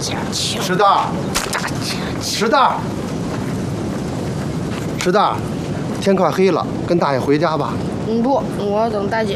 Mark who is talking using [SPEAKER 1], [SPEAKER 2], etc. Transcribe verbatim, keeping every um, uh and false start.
[SPEAKER 1] 姐，
[SPEAKER 2] 石蛋，
[SPEAKER 1] 大姐，
[SPEAKER 2] 石蛋，石蛋，天快黑了，跟大爷回家吧。
[SPEAKER 3] 嗯，不，我要等大姐。